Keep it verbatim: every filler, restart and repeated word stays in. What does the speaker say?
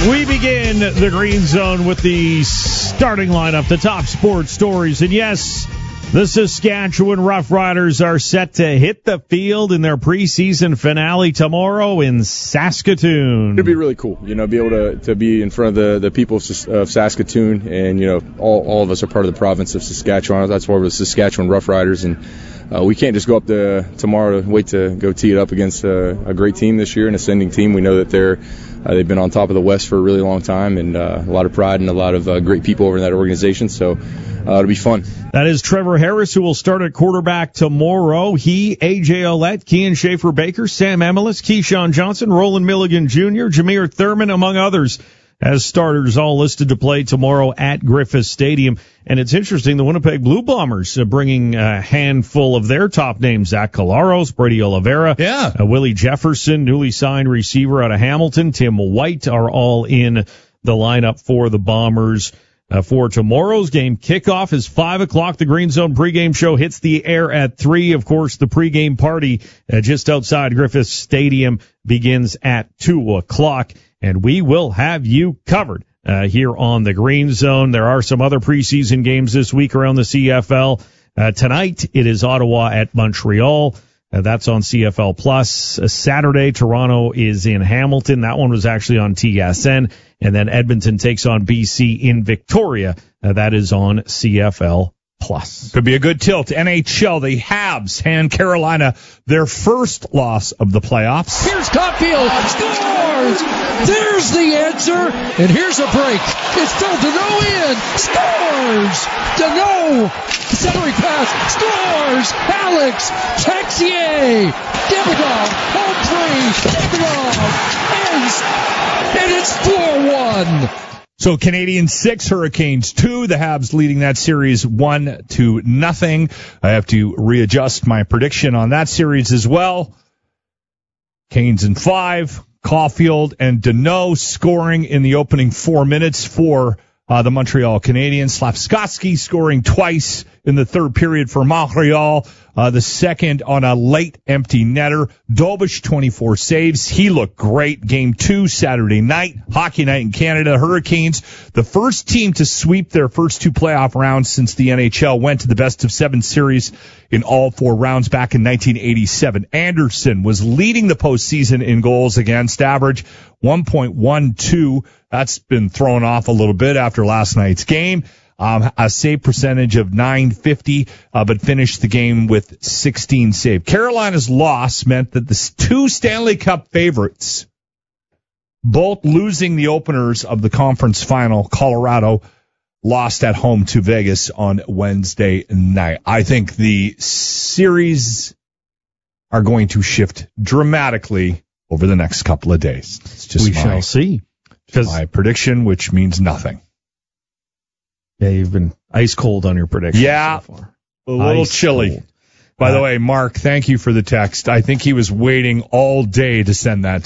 We begin the Green Zone with the starting lineup, the top sports stories. And yes, the Saskatchewan Roughriders are set to hit the field in their preseason finale tomorrow in Saskatoon. It'd be really cool, you know, be able to, to be in front of the, the people of, of Saskatoon. And, you know, all, all of us are part of the province of Saskatchewan. That's why we're the Saskatchewan Roughriders. And uh, we can't just go up to tomorrow to wait to go tee it up against a, a great team this year, an ascending team. We know that they're Uh, they've been on top of the West for a really long time, and uh, a lot of pride and a lot of uh, great people over in that organization. So uh, it'll be fun. That is Trevor Harris, who will start at quarterback tomorrow. He, A J Ouellette, Kian Schaefer-Baker, Sam Emilus, Keyshawn Johnson, Roland Milligan Junior, Jameer Thurman, among others, as starters, all listed to play tomorrow at Griffith Stadium. And it's interesting, the Winnipeg Blue Bombers uh, bringing a handful of their top names, Zach Collaros, Brady Oliveira, yeah. uh, Willie Jefferson, newly signed receiver out of Hamilton, Tim White, are all in the lineup for the Bombers uh, for tomorrow's game. Kickoff is five o'clock. The Green Zone pregame show hits the air at three. Of course, the pregame party uh, just outside Griffith Stadium begins at two o'clock. And we will have you covered uh, here on the Green Zone. There are some other preseason games this week around the C F L. Uh, tonight, it is Ottawa at Montreal. Uh, that's on C F L Plus. Uh, Saturday, Toronto is in Hamilton. That one was actually on T S N. And then Edmonton takes on B C in Victoria. Uh, that is on C F L Plus. Could be a good tilt. N H L, the Habs hand Carolina their first loss of the playoffs. Here's Caulfield. Scores! There's the answer. And here's a break. It's Phil Deneau in. Scores! Deneau. Centering pass. Scores! Alex Texier. Davidoff. Home free. Davidoff. Ends. And it's four one. So Canadians six, Hurricanes two. The Habs leading that series one to nothing. I have to readjust my prediction on that series as well. Canes in five. Caulfield and Deneau scoring in the opening four minutes for uh, the Montreal Canadiens. Slafkovsky scoring twice in the third period for Montreal. Uh, the second on a late empty netter. Dobish, twenty-four saves. He looked great. Game two, Saturday night. Hockey night in Canada. Hurricanes, the first team to sweep their first two playoff rounds since the N H L went to the best of seven series in all four rounds back in nineteen eighty-seven. Anderson was leading the postseason in goals against, average one point one two. That's been thrown off a little bit after last night's game. Um, a save percentage of nine fifty, uh, but finished the game with sixteen saves. Carolina's loss meant that the two Stanley Cup favorites, both losing the openers of the conference final, Colorado lost at home to Vegas on Wednesday night. I think the series are going to shift dramatically over the next couple of days. It's just we my, shall see. My prediction, which means nothing. Yeah, you've been ice cold on your prediction yeah, so far. A little ice chilly. Cold. By uh, the way, Mark, thank you for the text. I think he was waiting all day to send that